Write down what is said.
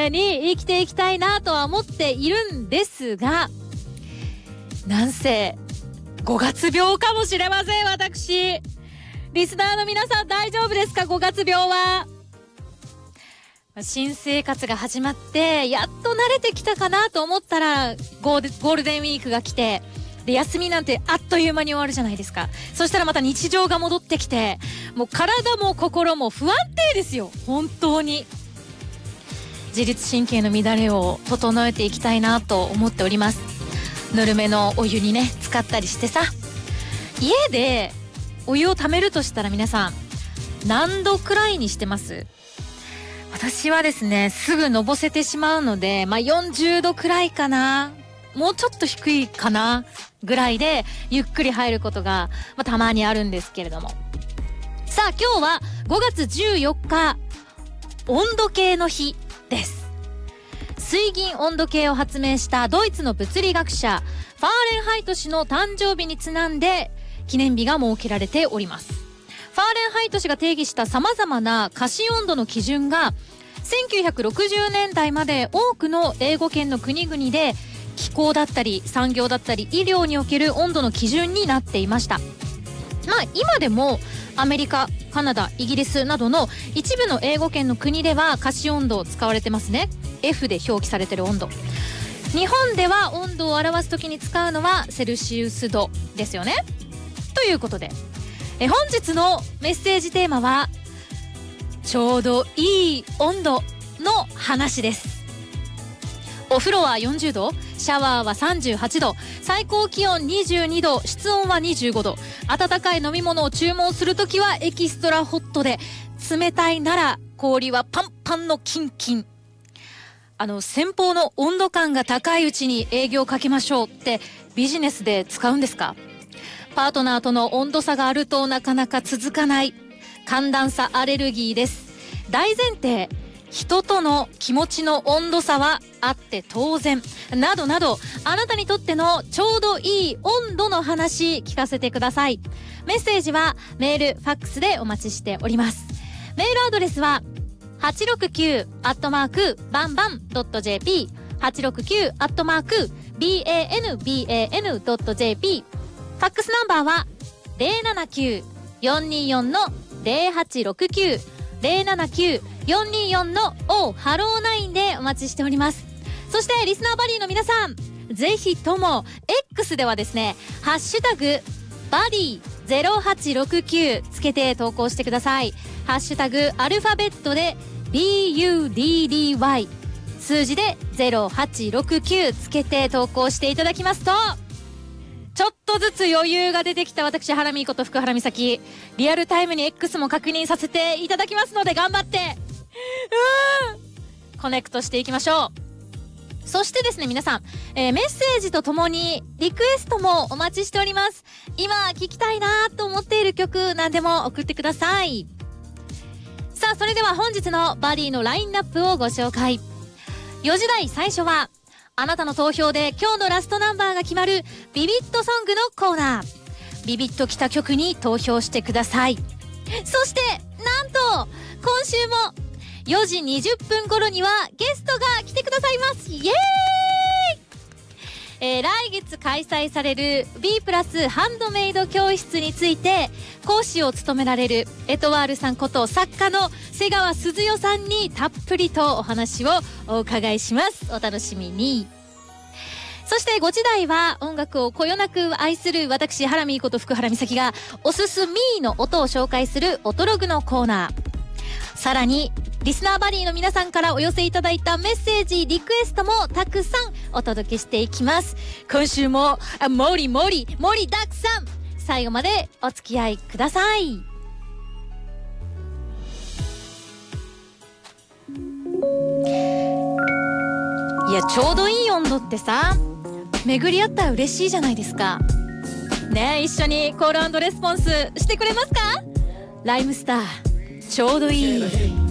めに生きていきたいなとは思っているんですが、なんせ5月病かもしれません。私リスナーの皆さん大丈夫ですか？5月病は。新生活が始まってやっと慣れてきたかなと思ったらゴールデンウィークが来て、で休みなんてあっという間に終わるじゃないですか。そしたらまた日常が戻ってきて、もう体も心も不安定ですよ。本当に自律神経の乱れを整えていきたいなと思っております。ぬるめのお湯にね使ったりしてさ、家でお湯をためるとしたら皆さん何度くらいにしてます？私はですね、すぐのぼせてしまうので、40度くらいかな、もうちょっと低いかなぐらいでゆっくり入ることが、たまにあるんですけれども。さあ今日は5月14日温度計の日です。水銀温度計を発明したドイツの物理学者ファーレンハイト氏の誕生日にちなんで記念日が設けられております。ファーレンハイト氏が定義した様々な可視温度の基準が1960年代まで多くの英語圏の国々で気候だったり産業だったり医療における温度の基準になっていました。今でもアメリカ、カナダ、イギリスなどの一部の英語圏の国では可視温度を使われてますね。 F で表記されている温度。日本では温度を表すときに使うのはセルシウス度ですよね。ということで本日のメッセージテーマはちょうどいい温度の話です。お風呂は40度、シャワーは38度、最高気温22度、室温は25度。温かい飲み物を注文するときはエキストラホットで、冷たいなら氷はパンパンのキンキン。先方の温度感が高いうちに営業をかけましょうってビジネスで使うんですか？パートナーとの温度差があるとなかなか続かない寒暖差アレルギーです。大前提、人との気持ちの温度差はあって当然などなど、あなたにとってのちょうどいい温度の話聞かせてください。メッセージはメール、ファックスでお待ちしております。メールアドレスは869@banban.jp 869@banban.jp。 ファックスナンバーは 079-424-0869 079-424-ハロー9でお待ちしております。そしてリスナーバディの皆さん、ぜひとも X ではですね、ハッシュタグバディ0869つけて投稿してください。ハッシュタグアルファベットで BUDDY 数字で0869つけて投稿していただきますと、ちょっとずつ余裕が出てきた私ハラミーこと福原美咲、リアルタイムに X も確認させていただきますので、頑張ってコネクトしていきましょう。そしてですね皆さん、メッセージとともにリクエストもお待ちしております。今聴きたいなと思っている曲何でも送ってください。さあそれでは本日のバディのラインナップをご紹介。4時台最初はあなたの投票で今日のラストナンバーが決まるビビットソングのコーナー。ビビッときた曲に投票してください。そしてなんと今週も4時20分頃にはゲストが来てくださいます。イエーイ。来月開催される B プラスハンドメイド教室について講師を務められるエトワールさんこと作家の瀬川鈴代さんにたっぷりとお話をお伺いします。お楽しみに。そして5時台は音楽をこよなく愛する私ハラミーこと福原美咲がおすすみーの音を紹介するオトログのコーナー。さらにリスナーバディの皆さんからお寄せいただいたメッセージ、リクエストもたくさんお届けしていきます。今週も盛りだくさん、最後までお付き合いください。いや、ちょうどいい温度ってさ、巡り合ったら嬉しいじゃないですかね。一緒にコール&レスポンスしてくれますか？ライムスター、ちょうどいい。